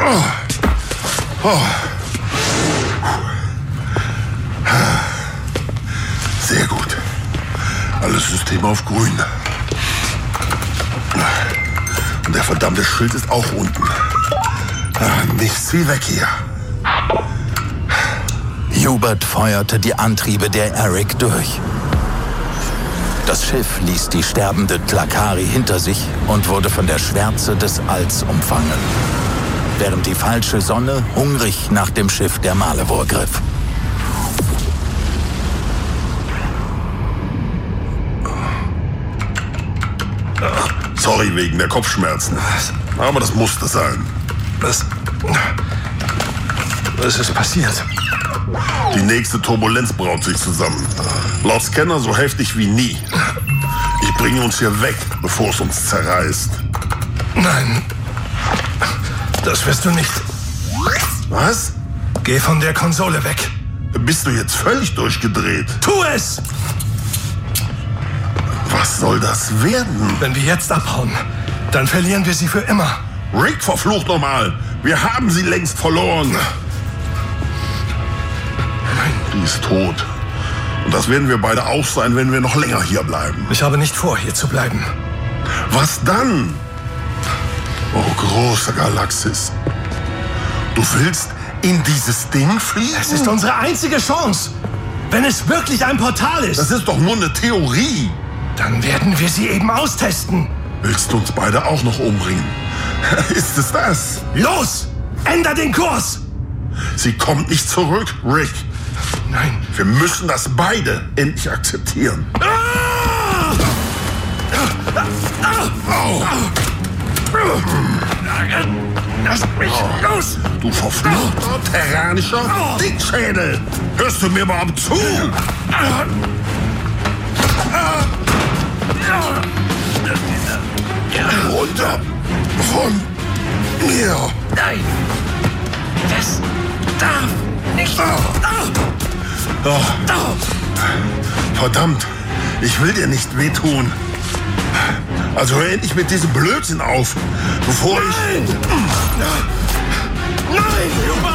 Sehr gut. Alles System auf grün. Und der verdammte Schild ist auch unten. Nichts wie weg hier. Hubert feuerte die Antriebe der Eric durch. Das Schiff ließ die sterbende Tlakari hinter sich und wurde von der Schwärze des Alls umfangen, während die falsche Sonne hungrig nach dem Schiff der Malevor griff. Sorry wegen der Kopfschmerzen. Aber das musste sein. Was ist passiert? Die nächste Turbulenz braut sich zusammen. Laut Scanner so heftig wie nie. Ich bringe uns hier weg, bevor es uns zerreißt. Nein. Das wirst du nicht. Was? Geh von der Konsole weg. Bist du jetzt völlig durchgedreht? Tu es! Was soll das werden? Wenn wir jetzt abhauen, dann verlieren wir sie für immer. Rick, verflucht nochmal. Wir haben sie längst verloren. Die ist tot. Und das werden wir beide auch sein, wenn wir noch länger hier bleiben. Ich habe nicht vor, hier zu bleiben. Was dann? Oh, große Galaxis. Du willst in dieses Ding fliegen? Es ist unsere einzige Chance. Wenn es wirklich ein Portal ist. Das ist doch nur eine Theorie. Dann werden wir sie eben austesten. Willst du uns beide auch noch umbringen? Ist es das? Los! Änder den Kurs! Sie kommt nicht zurück, Rick. Nein. Wir müssen das beide endlich akzeptieren. Lass mich los! Du verfluchter, terranischer Dickschädel! Hörst du mir überhaupt zu? Runter von mir! Nein! Das darf nicht! Verdammt, ich will dir nicht wehtun. Also hör endlich mit diesem Blödsinn auf, bevor ich... Nein! Hubert!